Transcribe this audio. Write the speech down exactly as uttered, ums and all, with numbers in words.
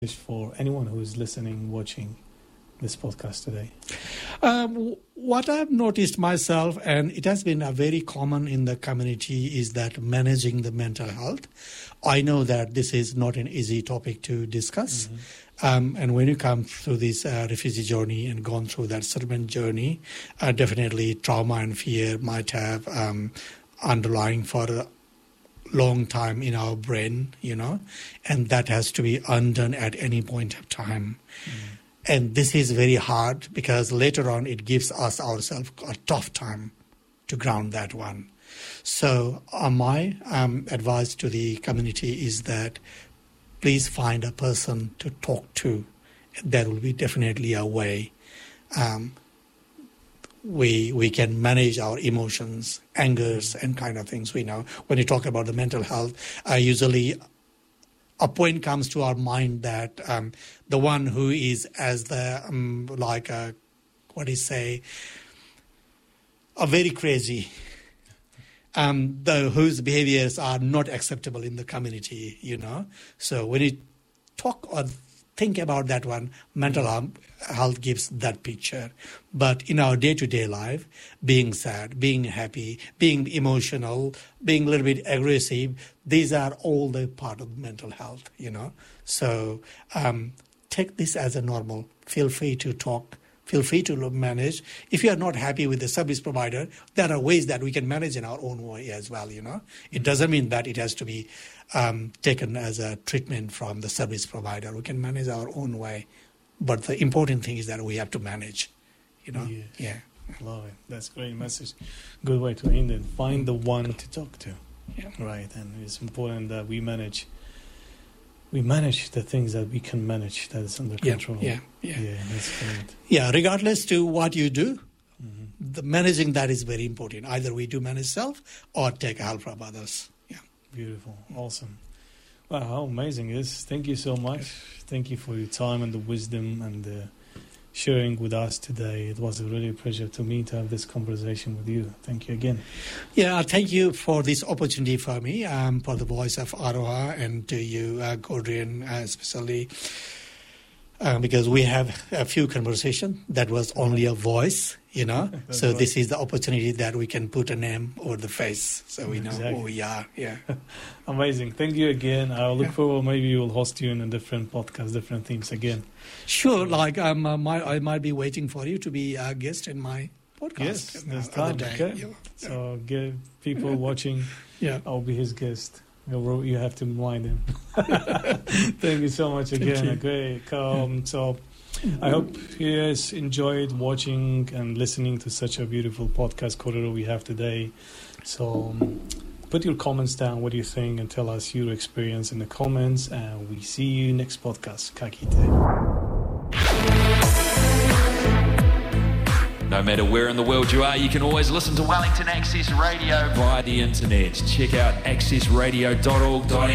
for anyone who's listening, watching this podcast today? Um, what I've noticed myself, and it has been a very common in the community, is that managing the mental health. I know that this is not an easy topic to discuss. Mm-hmm. Um, and when you come through this uh, refugee journey and gone through that settlement journey, uh, definitely trauma and fear might have um, underlying for a long time in our brain, you know, and that has to be undone at any point of time. Mm-hmm. And this is very hard because later on it gives us ourselves a tough time to ground that one. So uh, my um, advice to the community is that please find a person to talk to. There will be definitely a way. Um, we we can manage our emotions, angers, and kind of things. We know when you talk about the mental health, uh, usually a point comes to our mind that um, the one who is as the um, like a, what do you say, a very crazy, um, the whose behaviors are not acceptable in the community, you know. So when you talk or think about that one, mental health gives that picture. But in our day-to-day life, being sad, being happy, being emotional, being a little bit aggressive, these are all the part of mental health, you know. So um, take this as a normal. Feel free to talk. Feel free to manage. If you are not happy with the service provider, there are ways that we can manage in our own way as well, you know. It doesn't mean that it has to be um, taken as a treatment from the service provider. We can manage our own way. But the important thing is that we have to manage, you know. Yes. Yeah. Love it. That's a great message. Good way to end it. Find the one to talk to. Yeah. Right. And it's important that we manage we manage the things that we can manage, that is under yeah, control. Yeah, yeah. Yeah, that's great. Yeah, regardless to what you do, mm-hmm. the managing that is very important. Either we do manage self or take help from others. Yeah. Beautiful. Awesome. Wow, how amazing it is. Thank you so much. Thank you for your time and the wisdom and the sharing with us today. It was a really pleasure to me to have this conversation with you. Thank you again. Yeah, thank you for this opportunity for me, um, for the Voice of Aroha, and to you, uh, Gordon, uh, especially uh, because we have a few conversations that was only a voice, you know. So right. This is the opportunity that we can put a name over the face so we know exactly. who we are. Yeah. Amazing. Thank you again. I'll look yeah. forward, maybe we'll host you in a different podcast, different themes again. Sure, like um, uh, my, I might be waiting for you to be a guest in my podcast. Yes, there's uh, time. day. Okay. Yeah. So give people watching, yeah. I'll be his guest. You have to remind him. Thank you so much again. Okay. Um, so I hope you guys enjoyed watching and listening to such a beautiful podcast corridor we have today. So um, put your comments down, what do you think, and tell us your experience in the comments. And we see you next podcast. Ka kite. No matter where in the world you are, you can always listen to Wellington Access Radio via the internet. Check out access radio dot org dot